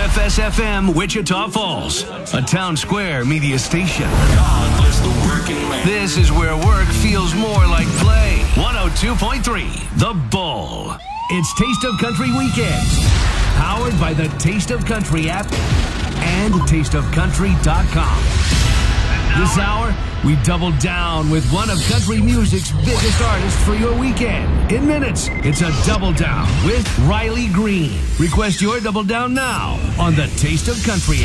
WFS-FM Wichita Falls, a Town Square media station. God bless the working man. This is where work feels more like play. 102.3, The Bull. It's Taste of Country Weekends, powered by the Taste of Country app and tasteofcountry.com. This hour, we double down with one of country music's biggest artists for your weekend. In minutes, it's a double down with Riley Green. Request your double down now on the Taste of Country app.